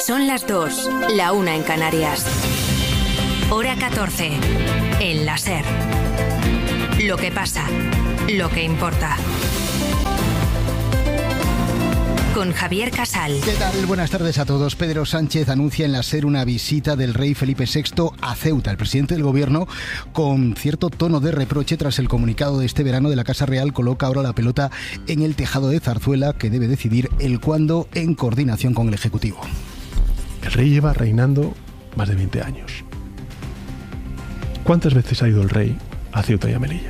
Son las 2, la 1 en Canarias. Hora 14, en la SER. Lo que pasa, lo que importa. Con Javier Casal. ¿Qué tal? Buenas tardes a todos. Pedro Sánchez anuncia en la SER una visita del rey Felipe VI a Ceuta. El presidente del gobierno, con cierto tono de reproche tras el comunicado de este verano de la Casa Real, coloca ahora la pelota en el tejado de Zarzuela, que debe decidir el cuándo en coordinación con el Ejecutivo. El rey lleva reinando más de 20 años. ¿Cuántas veces ha ido el rey a Ceuta y a Melilla?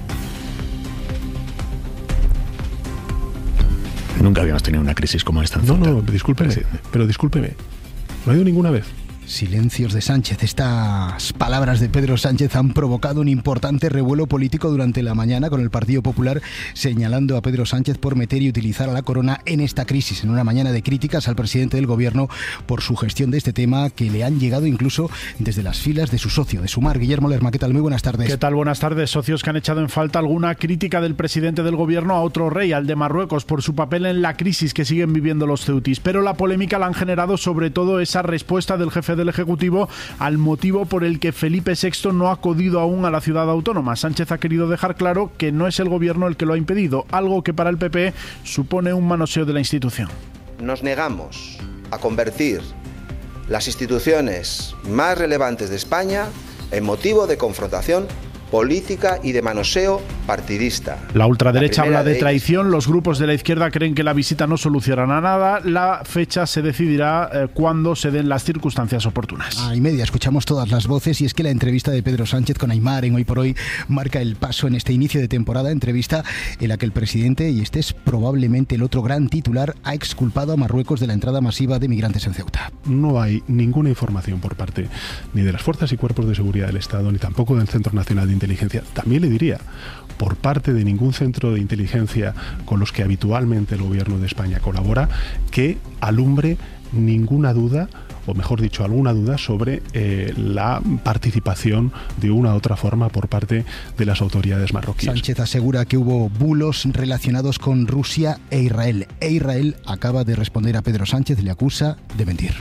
Nunca habíamos tenido una crisis como esta en Ceuta. No, discúlpeme, pero discúlpeme. ¿No ha ido ninguna vez? Silencios de Sánchez. Estas palabras de Pedro Sánchez han provocado un importante revuelo político durante la mañana, con el Partido Popular señalando a Pedro Sánchez por meter y utilizar a la corona en esta crisis, en una mañana de críticas al presidente del gobierno por su gestión de este tema, que le han llegado incluso desde las filas de su socio, de Sumar. Guillermo Lerma, ¿qué tal? Muy buenas tardes. ¿Qué tal? Buenas tardes. Socios que han echado en falta alguna crítica del presidente del gobierno a otro rey, al de Marruecos, por su papel en la crisis que siguen viviendo los ceutis. Pero la polémica la han generado sobre todo esa respuesta del jefe del Ejecutivo al motivo por el que Felipe VI no ha acudido aún a la ciudad autónoma. Sánchez ha querido dejar claro que no es el gobierno el que lo ha impedido, algo que para el PP supone un manoseo de la institución. Nos negamos a convertir las instituciones más relevantes de España en motivo de confrontación política y de manoseo partidista. La ultraderecha habla de traición, los grupos de la izquierda creen que la visita no solucionará nada, la fecha se decidirá cuando se den las circunstancias oportunas. Y media, escuchamos todas las voces, y es que la entrevista de Pedro Sánchez con Aimar en Hoy por Hoy marca el paso en este inicio de temporada, entrevista en la que el presidente, y este es probablemente el otro gran titular, ha exculpado a Marruecos de la entrada masiva de migrantes en Ceuta. No hay ninguna información por parte ni de las fuerzas y cuerpos de seguridad del Estado, ni tampoco del Centro Nacional de Inteligencia. También le diría, por parte de ningún centro de inteligencia con los que habitualmente el gobierno de España colabora, que alumbre ninguna duda, o mejor dicho, alguna duda sobre la participación de una u otra forma por parte de las autoridades marroquíes. Sánchez asegura que hubo bulos relacionados con Rusia e Israel. Israel acaba de responder a Pedro Sánchez, le acusa de mentir.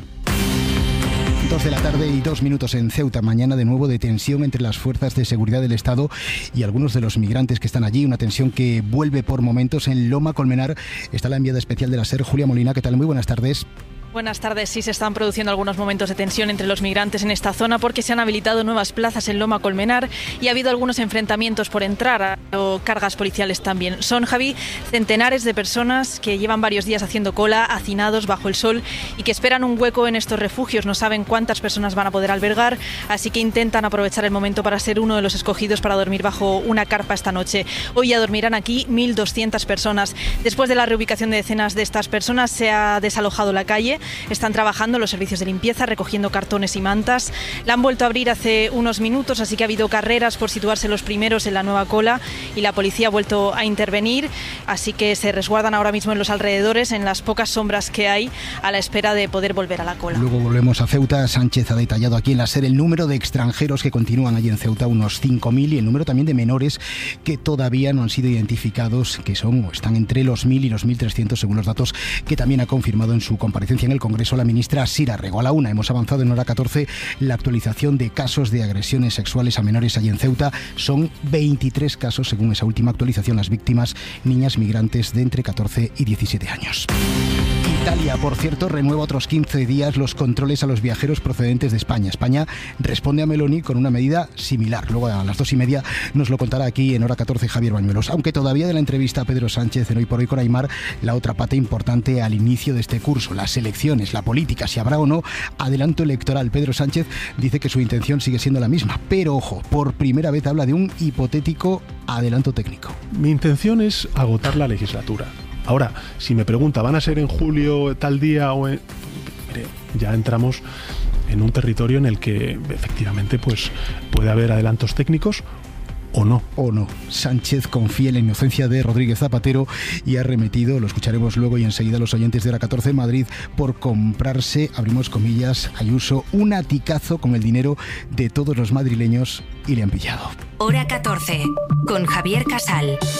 2 de la tarde y 2 minutos en Ceuta. Mañana de nuevo de tensión entre las fuerzas de seguridad del Estado y algunos de los migrantes que están allí. Una tensión que vuelve por momentos. En Loma Colmenar está la enviada especial de la SER, Julia Molina. ¿Qué tal? Muy buenas tardes. Buenas tardes. Sí, se están produciendo algunos momentos de tensión entre los migrantes en esta zona porque se han habilitado nuevas plazas en Loma Colmenar y ha habido algunos enfrentamientos por entrar, o cargas policiales también. Son, Javi, centenares de personas que llevan varios días haciendo cola, hacinados bajo el sol, y que esperan un hueco en estos refugios. No saben cuántas personas van a poder albergar, así que intentan aprovechar el momento para ser uno de los escogidos para dormir bajo una carpa esta noche. Hoy ya dormirán aquí 1.200 personas. Después de la reubicación de decenas de estas personas, se ha desalojado la calle. Están trabajando los servicios de limpieza, recogiendo cartones y mantas. La han vuelto a abrir hace unos minutos, así que ha habido carreras por situarse los primeros en la nueva cola, y la policía ha vuelto a intervenir, así que se resguardan ahora mismo en los alrededores, en las pocas sombras que hay, a la espera de poder volver a la cola. Luego volvemos a Ceuta. Sánchez ha detallado aquí en la SER el número de extranjeros que continúan allí en Ceuta, unos 5.000, y el número también de menores que todavía no han sido identificados, que son o están entre los 1.000 y los 1.300, según los datos que también ha confirmado en su comparecencia en el Congreso la ministra Sira Rego. A la 1 hemos avanzado en hora 14 la actualización de casos de agresiones sexuales a menores allí en Ceuta. Son 23 casos, según esa última actualización. Las víctimas, niñas migrantes de entre 14 y 17 años. Italia, por cierto, renueva otros 15 días los controles a los viajeros procedentes de España. España responde a Meloni con una medida similar. Luego a las 2:30 nos lo contará aquí en hora 14 Javier Bañuelos. Aunque todavía de la entrevista a Pedro Sánchez en Hoy por Hoy con Aimar, la otra pata importante al inicio de este curso, las elecciones, la política, si habrá o no adelanto electoral. Pedro Sánchez dice que su intención sigue siendo la misma, pero ojo, por primera vez habla de un hipotético adelanto técnico. Mi intención es agotar la legislatura. Ahora, si me pregunta, ¿van a ser en julio tal día o en...? Mire, ya entramos en un territorio en el que efectivamente pues puede haber adelantos técnicos o no. O no. Sánchez confía en la inocencia de Rodríguez Zapatero y ha remetido, lo escucharemos luego y enseguida, los oyentes de hora 14 en Madrid por comprarse, abrimos comillas, Ayuso, un aticazo con el dinero de todos los madrileños, y le han pillado. Hora 14, con Javier Casal.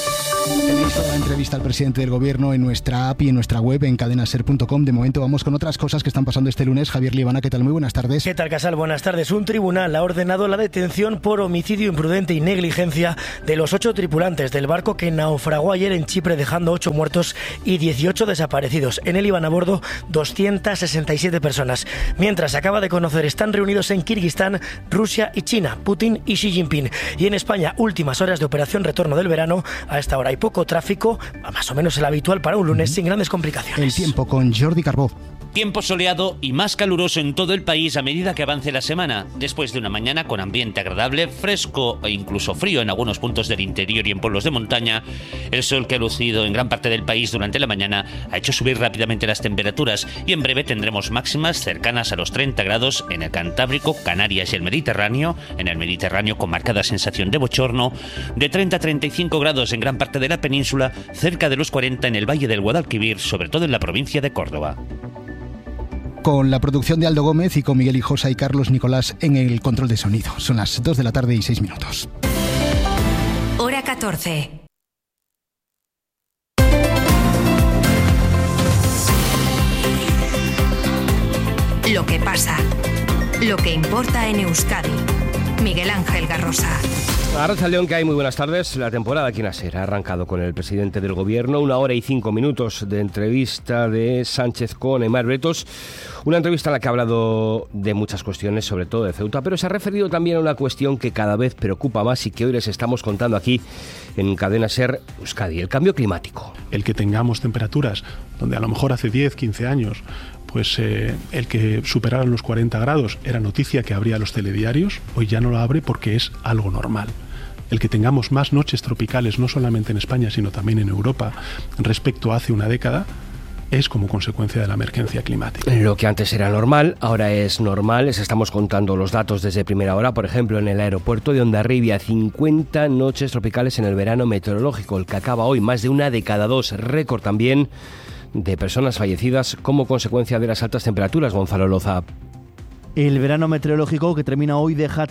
Tenéis toda la entrevista al presidente del gobierno en nuestra app y en nuestra web en cadenaser.com. De momento vamos con otras cosas que están pasando este lunes. Javier Libana, ¿qué tal? Muy buenas tardes. ¿Qué tal, Casal? Buenas tardes. Un tribunal ha ordenado la detención por homicidio imprudente y negligencia de los 8 tripulantes del barco que naufragó ayer en Chipre, dejando 8 muertos y 18 desaparecidos. En él iban a bordo 267 personas. Mientras, se acaba de conocer, están reunidos en Kirguistán, Rusia y China, Putin y Xi Jinping. Y en España, últimas horas de operación retorno del verano. A esta hora hay poco tráfico, más o menos el habitual para un lunes, sin grandes complicaciones. El tiempo con Jordi Carbó. Tiempo soleado y más caluroso en todo el país a medida que avance la semana, después de una mañana con ambiente agradable, fresco e incluso frío en algunos puntos del interior y en pueblos de montaña. El sol que ha lucido en gran parte del país durante la mañana ha hecho subir rápidamente las temperaturas y en breve tendremos máximas cercanas a los 30 grados en el Cantábrico, Canarias y el Mediterráneo. En el Mediterráneo con marcada sensación de bochorno, de 30 a 35 grados en gran parte de la península, cerca de los 40 en el Valle del Guadalquivir, sobre todo en la provincia de Córdoba. Con la producción de Aldo Gómez y con Miguel Hijosa y Carlos Nicolás en el control de sonido. Son las 2 de la tarde y 6 minutos. Hora 14. Lo que pasa. Lo que importa en Euskadi. Miguel Ángel Garrosa. Arratsaldeon, que hay muy buenas tardes. La temporada aquí en ASER ha arrancado con el presidente del gobierno. 1 hora y 5 minutos de entrevista de Sánchez con Aimar Bretos. Una entrevista en la que ha hablado de muchas cuestiones, sobre todo de Ceuta, pero se ha referido también a una cuestión que cada vez preocupa más y que hoy les estamos contando aquí en Cadena SER Euskadi, el cambio climático. El que tengamos temperaturas donde a lo mejor hace 10, 15 años pues el que superaran los 40 grados era noticia que abría los telediarios, hoy ya no lo abre porque es algo normal. El que tengamos más noches tropicales, no solamente en España, sino también en Europa, respecto a hace una década, es como consecuencia de la emergencia climática. Lo que antes era normal, ahora es normal. Les estamos contando los datos desde primera hora. Por ejemplo, en el aeropuerto de Hondarribia, 50 noches tropicales en el verano meteorológico, el que acaba hoy, más de una de cada 2. Récord también de personas fallecidas como consecuencia de las altas temperaturas. Gonzalo Loza. El verano meteorológico que termina hoy deja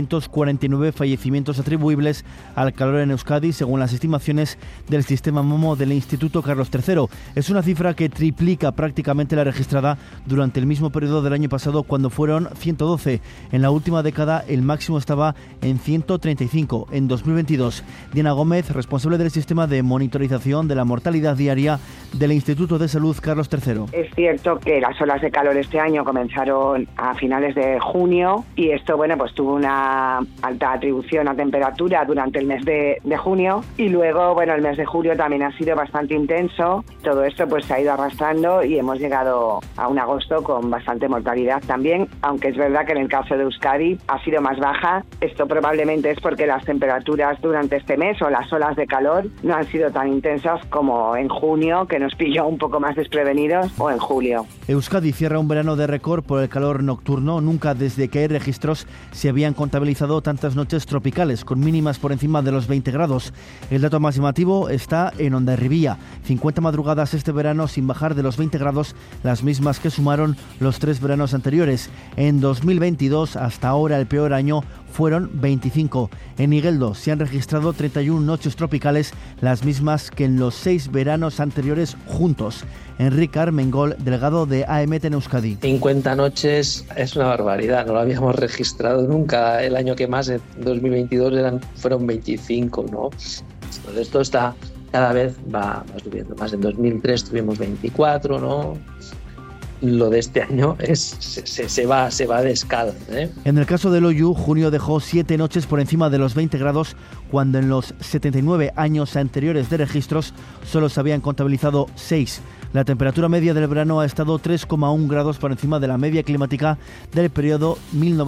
349 fallecimientos atribuibles al calor en Euskadi, según las estimaciones del sistema MOMO del Instituto Carlos III. Es una cifra que triplica prácticamente la registrada durante el mismo periodo del año pasado, cuando fueron 112. En la última década el máximo estaba en 135. En 2022, Diana Gómez, responsable del sistema de monitorización de la mortalidad diaria del Instituto de Salud Carlos III. Es cierto que las olas de calor este año comenzaron a finales de junio y esto, bueno, pues tuvo una alta atribución a temperatura durante el mes de junio y luego, bueno, el mes de julio también ha sido bastante intenso. Todo esto pues se ha ido arrastrando y hemos llegado a un agosto con bastante mortalidad también, aunque es verdad que en el caso de Euskadi ha sido más baja. Esto probablemente es porque las temperaturas durante este mes o las olas de calor no han sido tan intensas como en junio, que nos pilló un poco más desprevenidos, o en julio. Euskadi cierra un verano de récord por el calor nocturno. Nunca desde que hay registros se habían contabilizado tantas noches tropicales, con mínimas por encima de los 20 grados. El dato más llamativo está en Hondarribia. 50 madrugadas este verano sin bajar de los 20 grados, las mismas que sumaron los 3 veranos anteriores. En 2022, hasta ahora el peor año, fueron 25. En Igueldo se han registrado 31 noches tropicales, las mismas que en los 6 veranos anteriores juntos. Enrique Armengol, delegado de AEMET en Euskadi. 50 noches es una barbaridad, no lo habíamos registrado nunca. El año que más, en 2022, fueron 25, ¿no? Entonces esto está cada vez va subiendo más. En 2003 tuvimos 24, ¿no? Lo de este año se va de escala, ¿eh? En el caso del Oyu, junio dejó 7 noches por encima de los 20 grados, cuando en los 79 años anteriores de registros solo se habían contabilizado 6. La temperatura media del verano ha estado 3,1 grados por encima de la media climática del periodo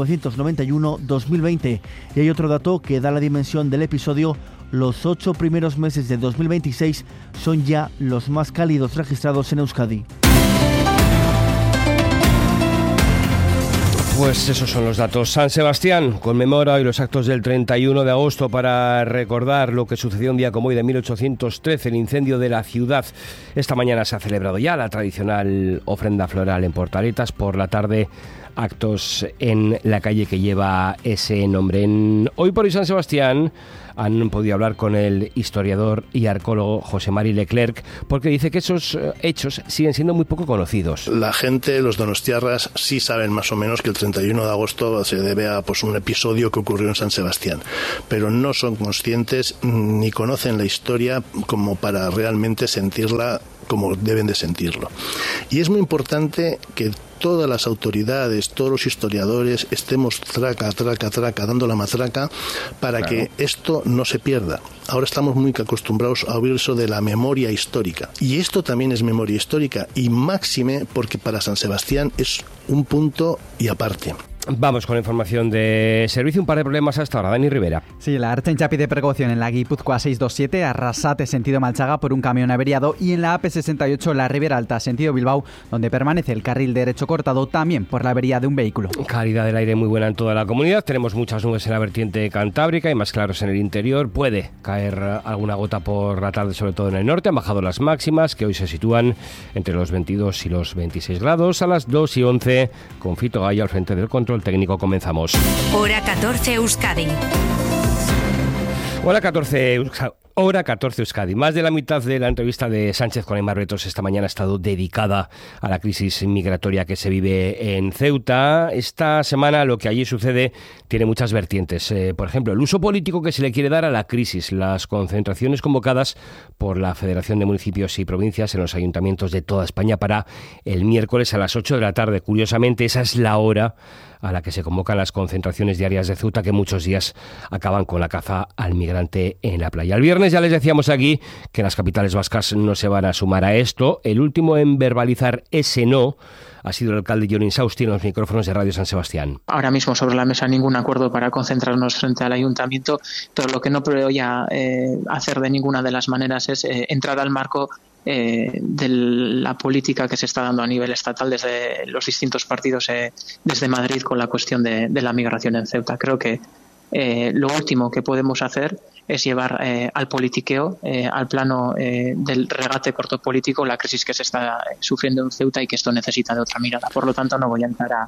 1991-2020. Y hay otro dato que da la dimensión del episodio. Los 8 primeros meses de 2026 son ya los más cálidos registrados en Euskadi. Pues esos son los datos. San Sebastián conmemora hoy los actos del 31 de agosto para recordar lo que sucedió un día como hoy de 1813, el incendio de la ciudad. Esta mañana se ha celebrado ya la tradicional ofrenda floral en Portaletas. Por la tarde, actos en la calle que lleva ese nombre. En Hoy por Hoy San Sebastián han podido hablar con el historiador y arqueólogo José Mari Leclerc, porque dice que esos hechos siguen siendo muy poco conocidos. La gente, los donostiarras, sí saben más o menos que el 31 de agosto se debe a un episodio que ocurrió en San Sebastián, pero no son conscientes ni conocen la historia como para realmente sentirla como deben de sentirlo. Y es muy importante que todas las autoridades, todos los historiadores estemos traca, dando la matraca para que esto no se pierda. Ahora estamos muy acostumbrados a oír eso de la memoria histórica. Y esto también es memoria histórica, y máxime porque para San Sebastián es un punto y aparte. Vamos con la información de servicio. Un par de problemas hasta ahora. Dani Rivera. Sí, la Ertzaintza pide precaución en la Guipúzcoa 627, Arrasate, sentido Malchaga, por un camión averiado, y en la AP68, la Ribera Alta, sentido Bilbao, donde permanece el carril derecho cortado, también por la avería de un vehículo. Calidad del aire muy buena en toda la comunidad. Tenemos muchas nubes en la vertiente cantábrica y más claros en el interior. Puede caer alguna gota por la tarde, sobre todo en el norte. Han bajado las máximas, que hoy se sitúan entre los 22 y los 26 grados. A las 2 y 11, con Fito Gallo al frente del control técnico, comenzamos. Hora 14 Euskadi. Hora 14 Euskadi. Más de la mitad de la entrevista de Sánchez con Aimar Bretos esta mañana ha estado dedicada a la crisis migratoria que se vive en Ceuta. Esta semana lo que allí sucede tiene muchas vertientes. Por ejemplo, el uso político que se le quiere dar a la crisis, las concentraciones convocadas por la Federación de Municipios y Provincias en los ayuntamientos de toda España para el miércoles a las 8 de la tarde. Curiosamente, esa es la hora a la que se convocan las concentraciones diarias de Ceuta, que muchos días acaban con la caza al migrante en la playa. El viernes ya les decíamos aquí que las capitales vascas no se van a sumar a esto. El último en verbalizar ese no ha sido el alcalde Jon Insausti en los micrófonos de Radio San Sebastián. Ahora mismo sobre la mesa ningún acuerdo para concentrarnos frente al ayuntamiento, pero lo que no voy a hacer de ninguna de las maneras es entrar al marco de la política que se está dando a nivel estatal desde los distintos partidos desde Madrid con la cuestión de la migración en Ceuta. Creo que lo último que podemos hacer es llevar al politiqueo, al plano del regate corto político, la crisis que se está sufriendo en Ceuta y que esto necesita de otra mirada. Por lo tanto, no voy a entrar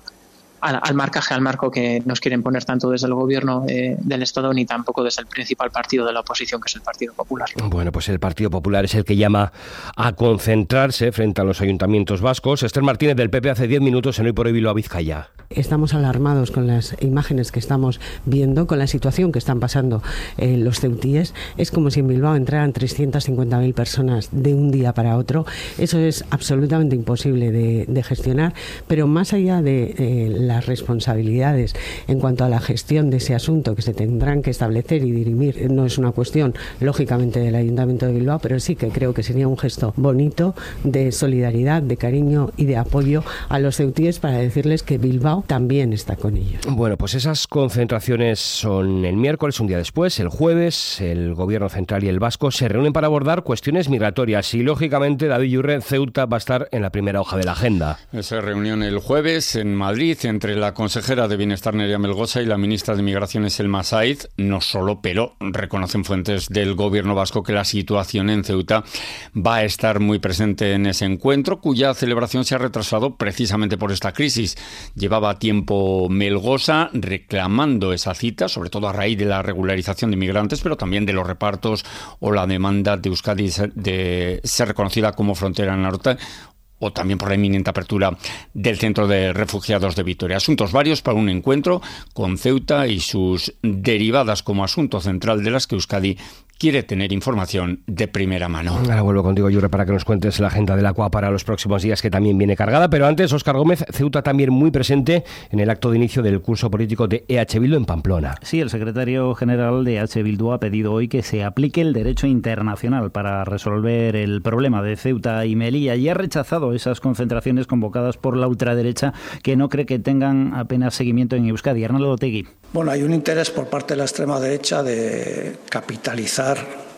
al marco que nos quieren poner tanto desde el gobierno del Estado ni tampoco desde el principal partido de la oposición, que es el Partido Popular. Bueno, pues el Partido Popular es el que llama a concentrarse frente a los ayuntamientos vascos. Esther Martínez del PP hace 10 minutos en Hoy por Hoy Bilbao Vizcaya. Estamos alarmados con las imágenes que estamos viendo, con la situación que están pasando los ceutíes. Es como si en Bilbao entraran 350.000 personas de un día para otro. Eso es absolutamente imposible de gestionar, pero más allá de las responsabilidades en cuanto a la gestión de ese asunto que se tendrán que establecer y dirimir, no es una cuestión lógicamente del Ayuntamiento de Bilbao, pero sí que creo que sería un gesto bonito de solidaridad, de cariño y de apoyo a los ceutíes para decirles que Bilbao también está con ellos. Bueno, pues esas concentraciones son el miércoles, un día después. El jueves, el Gobierno Central y el Vasco se reúnen para abordar cuestiones migratorias y, lógicamente, David Yurre, Ceuta va a estar en la primera hoja de la agenda. Esa reunión el jueves en Madrid entre la consejera de Bienestar Nerea Melgosa y la ministra de Migraciones Elma Said. No solo, pero reconocen fuentes del Gobierno vasco que la situación en Ceuta va a estar muy presente en ese encuentro, cuya celebración se ha retrasado precisamente por esta crisis. Llevaba tiempo Melgosa reclamando esa cita, sobre todo a raíz de la regularización de inmigrantes, pero también de los repartos o la demanda de Euskadi de ser reconocida como frontera norte, o también por la inminente apertura del Centro de Refugiados de Vitoria. Asuntos varios para un encuentro con Ceuta y sus derivadas como asunto central de las que Euskadi quiere tener información de primera mano. Ahora vuelvo contigo, Yurre, para que nos cuentes la agenda del Aqua para los próximos días, que también viene cargada. Pero antes, Óscar Gómez, Ceuta también muy presente en el acto de inicio del curso político de EH Bildu en Pamplona. Sí, el secretario general de EH Bildu ha pedido hoy que se aplique el derecho internacional para resolver el problema de Ceuta y Melilla y ha rechazado esas concentraciones convocadas por la ultraderecha, que no cree que tengan apenas seguimiento en Euskadi. Arnaldo Otegui. Bueno, hay un interés por parte de la extrema derecha de capitalizar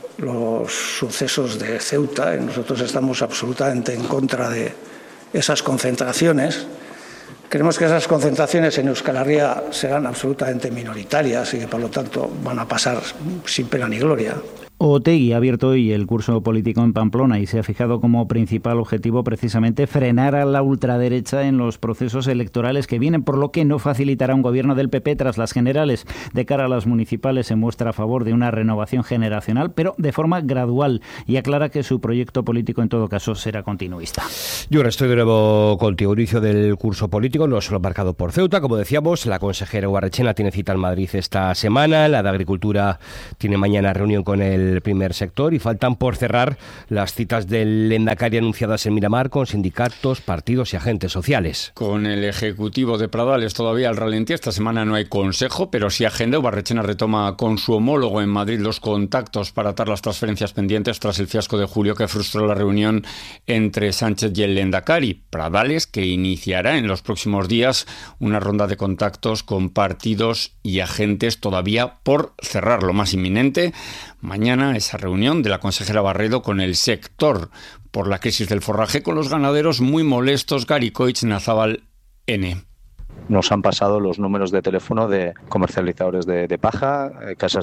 los sucesos de Ceuta, y nosotros estamos absolutamente en contra de esas concentraciones, Creemos que esas concentraciones en Euskal Herria serán absolutamente minoritarias y que, por lo tanto, van a pasar sin pena ni gloria. Otegi ha abierto hoy el curso político en Pamplona y se ha fijado como principal objetivo precisamente frenar a la ultraderecha en los procesos electorales que vienen, por lo que no facilitará un gobierno del PP tras las generales. De cara a las municipales se muestra a favor de una renovación generacional, pero de forma gradual, y aclara que su proyecto político en todo caso será continuista. Yo ahora estoy de nuevo contigo. Inicio del curso político, no solo marcado por Ceuta, como decíamos, la consejera Ubarretxena tiene cita en Madrid esta semana, la de Agricultura tiene mañana reunión con el primer sector y faltan por cerrar las citas del Lehendakari anunciadas en Miramar con sindicatos, partidos y agentes sociales. Con el Ejecutivo de Pradales todavía al ralentí, esta semana no hay consejo, pero sí agenda. Ubarretxena retoma con su homólogo en Madrid los contactos para atar las transferencias pendientes tras el fiasco de julio que frustró la reunión entre Sánchez y el Lehendakari. Pradales que iniciará en los próximos días una ronda de contactos con partidos y agentes todavía por cerrar. Lo más inminente, mañana esa reunión de la consejera Barredo con el sector por la crisis del forraje, con los ganaderos muy molestos. Garicoitz, Nazabal, N. Nos han pasado los números de teléfono de comercializadores de paja, casas